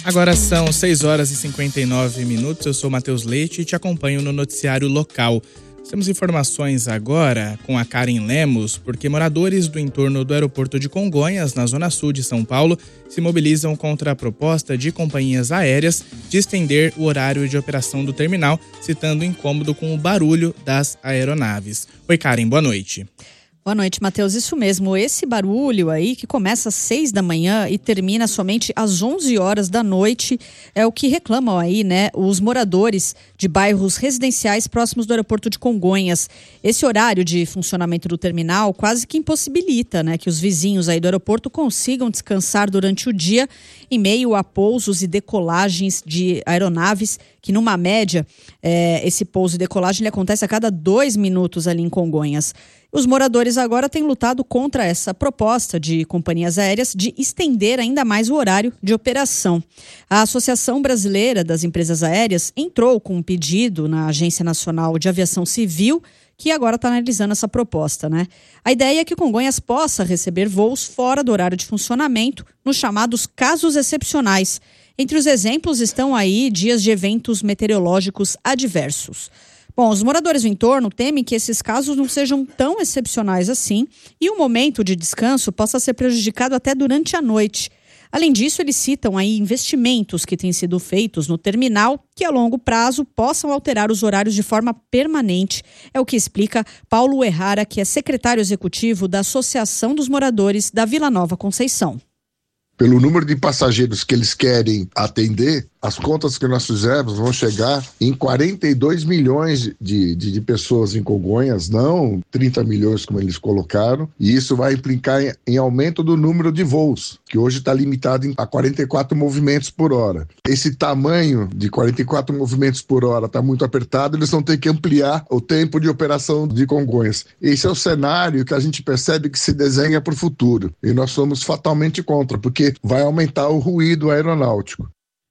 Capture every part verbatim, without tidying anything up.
Agora são seis horas e cinquenta e nove minutos, eu sou Matheus Leite e te acompanho no noticiário local. Temos informações agora com a Karen Lemos, porque moradores do entorno do aeroporto de Congonhas, na zona sul de São Paulo, se mobilizam contra a proposta de companhias aéreas de estender o horário de operação do terminal, citando incômodo com o barulho das aeronaves. Oi, Karen, boa noite. Boa noite, Matheus. Isso mesmo, esse barulho aí que começa às seis da manhã e termina somente às onze horas da noite é o que reclamam aí, né, os moradores de bairros residenciais próximos do aeroporto de Congonhas. Esse horário de funcionamento do terminal quase que impossibilita, né, que os vizinhos aí do aeroporto consigam descansar durante o dia em meio a pousos e decolagens de aeronaves, que numa média, é, esse pouso e decolagem ele acontece a cada dois minutos ali em Congonhas. Os moradores agora têm lutado contra essa proposta de companhias aéreas de estender ainda mais o horário de operação. A Associação Brasileira das Empresas Aéreas entrou com um pedido na Agência Nacional de Aviação Civil, que agora está analisando essa proposta, né? A ideia é que Congonhas possa receber voos fora do horário de funcionamento, nos chamados casos excepcionais. Entre os exemplos estão aí dias de eventos meteorológicos adversos. Bom, os moradores do entorno temem que esses casos não sejam tão excepcionais assim e o momento de descanso possa ser prejudicado até durante a noite. Além disso, eles citam aí investimentos que têm sido feitos no terminal que a longo prazo possam alterar os horários de forma permanente. É o que explica Paulo Errara, que é secretário executivo da Associação dos Moradores da Vila Nova Conceição. Pelo número de passageiros que eles querem atender, as contas que nós fizemos vão chegar em quarenta e dois milhões de, de, de pessoas em Congonhas, não trinta milhões como eles colocaram, e isso vai implicar em, em aumento do número de voos, que hoje está limitado a quarenta e quatro movimentos por hora. Esse tamanho de quarenta e quatro movimentos por hora está muito apertado, eles vão ter que ampliar o tempo de operação de Congonhas. Esse é o cenário que a gente percebe que se desenha para o futuro, e nós somos fatalmente contra, porque vai aumentar o ruído aeronáutico.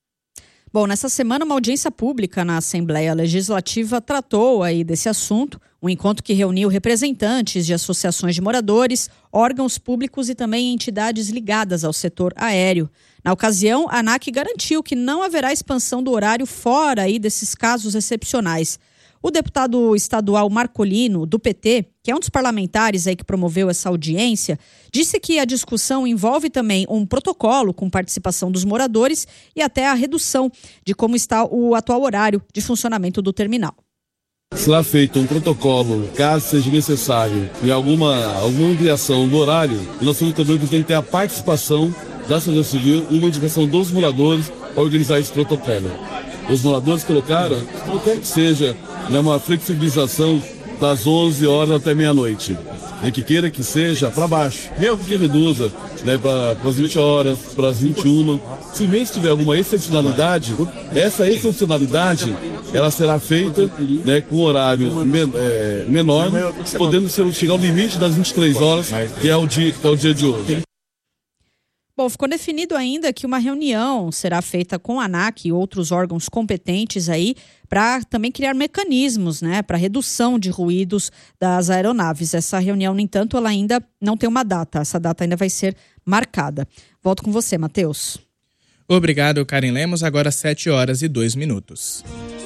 Bom, nessa semana uma audiência pública na Assembleia Legislativa tratou aí desse assunto, um encontro que reuniu representantes de associações de moradores, órgãos públicos e também entidades ligadas ao setor aéreo. Na ocasião, a ANAC garantiu que não haverá expansão do horário fora aí desses casos excepcionais. O deputado estadual Marcolino, do P T, que é um dos parlamentares aí que promoveu essa audiência, disse que a discussão envolve também um protocolo com participação dos moradores e até a redução de como está o atual horário de funcionamento do terminal. Será feito um protocolo, caso seja necessário, em alguma, alguma ampliação do horário, e nós também temos que ter a participação da sociedade civil e uma indicação dos moradores para organizar esse protocolo. Os moradores colocaram, qualquer que seja, né, uma flexibilização das onze horas até meia-noite. E que queira que seja para baixo, mesmo que reduza, né, para as vinte horas, para as vinte e uma. Se mesmo tiver alguma excepcionalidade, essa excepcionalidade ela será feita, né, com horário men- é, menor, podendo ser, chegar ao limite das vinte e três horas, que é o dia, que é o dia de hoje. Bom, ficou definido ainda que uma reunião será feita com a ANAC e outros órgãos competentes aí para também criar mecanismos, né, para redução de ruídos das aeronaves. Essa reunião, no entanto, ela ainda não tem uma data. Essa data ainda vai ser marcada. Volto com você, Matheus. Obrigado, Karen Lemos. Agora sete horas e dois minutos.